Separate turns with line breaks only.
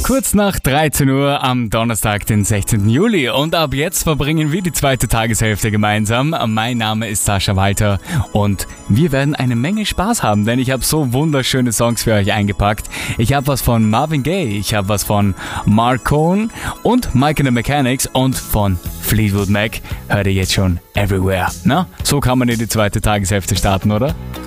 Kurz nach 13 Uhr am Donnerstag, den 16. Juli. Und ab jetzt verbringen wir die zweite Tageshälfte gemeinsam. Mein Name ist Sascha Walter und wir werden eine Menge Spaß haben, denn ich habe so wunderschöne Songs für euch eingepackt. Ich habe was von Marvin Gaye, ich habe was von Mark Cohn und Mike and the Mechanics und von Fleetwood Mac. Hört ihr jetzt schon Everywhere. Na, so kann man in die zweite Tageshälfte starten, oder?